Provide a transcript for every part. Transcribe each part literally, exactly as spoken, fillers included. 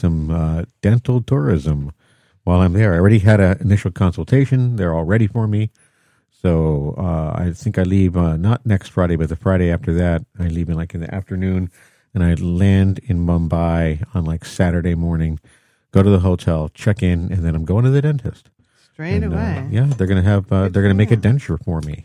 some uh, dental tourism while I'm there. I already had an initial consultation. They're all ready for me. So uh, I think I leave uh, not next Friday, but the Friday after that. I leave in like in the afternoon, and I land in Mumbai on like Saturday morning, go to the hotel, check in, and then I'm going to the dentist. Straight and, away. Uh, yeah, they're going to have, uh, they're going to make a denture for me.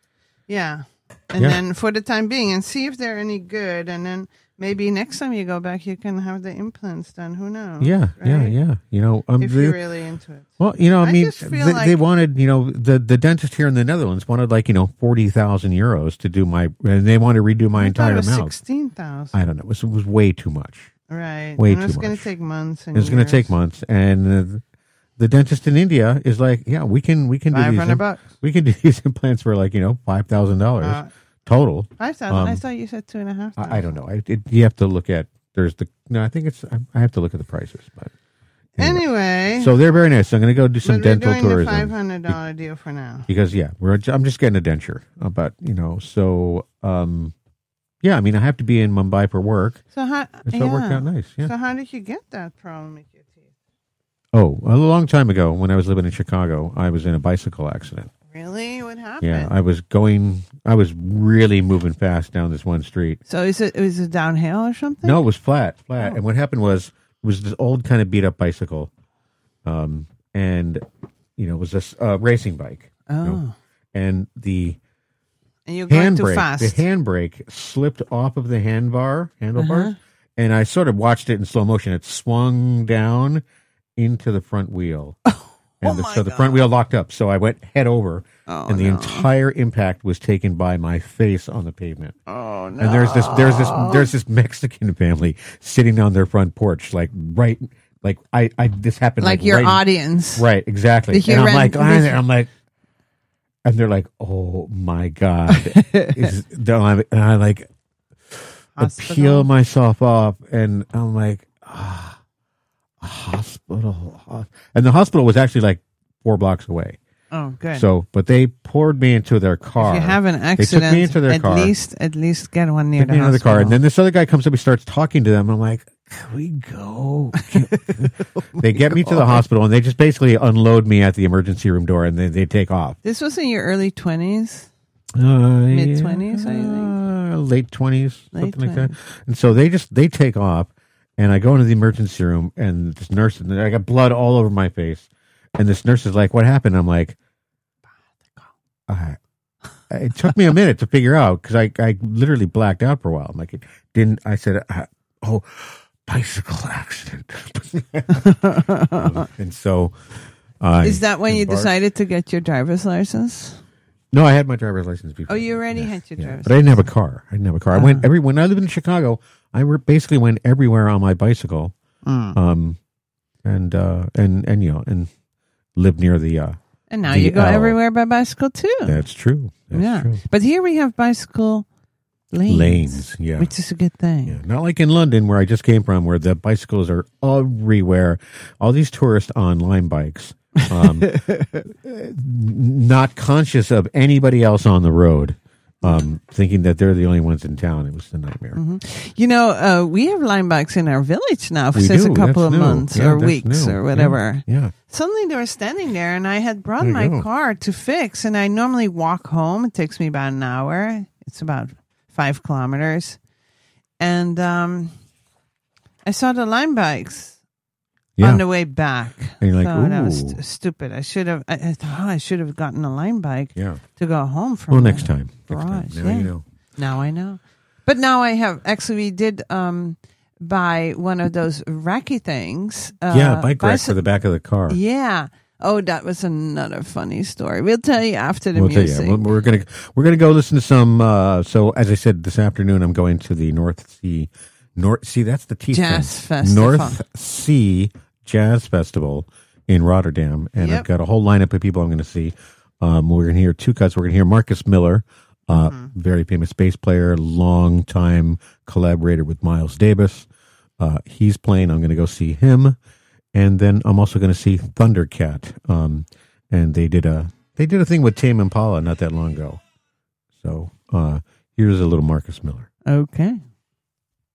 Yeah. And Yeah. then for the time being, and see if they're any good. And then maybe next time you go back, you can have the implants done. Who knows? Yeah, yeah, right? yeah. You know, um, If they- you're really into it. well, you know, I, I mean, just they, feel they like- wanted, you know, the, the dentist here in the Netherlands wanted like, you know, forty thousand euros to do my, and they want to redo my I thought entire it was mouth. sixteen thousand. I don't know. It was, it was way too much. Right. Way and too it's going much. to take months. And It's going to take years. months. And uh, the dentist in India is like, yeah, we can, we can do five these, hundred im- bucks. we can do these implants for like, you know, five thousand dollars Uh, total. Five thousand. I Um, thought you said two and a half. thousand. I, I don't know. I, it, you have to look at, there's the, no, I think it's, I, I have to look at the prices, but Anyway, so they're very nice. I'm going to go do some but dental we're doing tourism. the five hundred dollar deal for now. Because yeah, we're I'm just getting a denture, uh, but you know, so um, yeah, I mean, I have to be in Mumbai for work, So how? and so yeah. it worked out nice. Yeah. So how did you get that problem with your teeth? Oh, a long time ago, when I was living in Chicago, I was in a bicycle accident. Really? What happened? Yeah, I was going, I was really moving fast down this one street. So is it is it downhill or something? No, it was flat, flat. Oh. And what happened was, it was this old kind of beat up bicycle, um, and you know, it was this uh, racing bike. Oh, you know, and the and you're going too handbrake, fast. the handbrake slipped off of the handbar, handlebars, Uh-huh. and I sort of watched it in slow motion. It swung down into the front wheel. And Oh the, my so the front God. wheel locked up. So I went head over, Oh, and the no. entire impact was taken by my face on the pavement. Oh no! And there's this, there's this, there's this Mexican family sitting on their front porch, like right, like I, I this happened like like, your right, audience. right, exactly. Did you And I'm rent- like, did I'm, you- I'm like, and they're like, oh my god, Is, they're like- and I like, I Hospital? peel myself off, and I'm like, ah, a hospital, hos-" and the hospital was actually like four blocks away. Oh, good. So, but they poured me into their car. if you have an took me accident, into their at car. least at least get one near Took the me into the hospital. car, and then this other guy comes up. He starts talking to them. I'm like, "Can we go?" They get me to the hospital, and they just basically unload me at the emergency room door, and then they take off. This was in your early twenties. Uh, Mid-twenties, I think. uh, late twenties, Late something like that. And so they just they take off, and I go into the emergency room, and this nurse, and I got blood all over my face, and this nurse is like, "What happened?" I'm like, I, it took me a minute to figure out because I, I literally blacked out for a while. I'm like, it didn't, I said, uh, oh, bicycle accident. Um, and so, I Is that when you embarked- decided to get your driver's license? No, I had my driver's license before. Oh, you already Yeah, had your yeah. driver's But I didn't have a car. I didn't have a car. I went every, when I lived in Chicago, I re- basically went everywhere on my bicycle. Mm. Um, and, uh, and, and, you know, and lived near the, uh, And now the you go L. everywhere by bicycle too. that's true. That's yeah. true. But here we have bicycle lanes. Lanes. Yeah. Which is a good thing. Yeah, not like in London, where I just came from, where the bicycles are everywhere. All these tourists on Lime bikes, um, not conscious of anybody else on the road, um, thinking that they're the only ones in town. It was a nightmare. Mm-hmm. You know, uh, we have line bikes in our village now We since do. a couple That's of new. months Yeah, or that's weeks new. or whatever. Yeah. yeah. Suddenly they were standing there, and I had brought There you my go. car to fix, and I normally walk home. It takes me about an hour. It's about five kilometers. And um, I saw the line bikes Yeah. on the way back. And you're like, so that was ooh. st- stupid. I should have. I, I thought, oh, I should have gotten a line bike Yeah. to go home from. Well, the next time. Next time. garage. Now yeah. you know. Now I know. But now I have. Actually, we did um, buy one of those racky things. Uh, yeah, bike rack bicy- for the back of the car. Yeah. Oh, that was another funny story. We'll tell you after the We'll tell music. you. We're we're gonna we're gonna go listen to some. Uh, so as I said this afternoon, I'm going to the North Sea. North See, that's the T Jazz thing. Festival. North Sea Jazz Festival in Rotterdam, and Yep. I've got a whole lineup of people I'm going to see. Um, we're going to hear two cuts. We're going to hear Marcus Miller, uh, Mm-hmm. very famous bass player, long time collaborator with Miles Davis. Uh, he's playing. I'm going to go see him. And then I'm also going to see Thundercat. Um, and they did a they did a thing with Tame Impala not that long ago. So uh, here's a little Marcus Miller. Okay.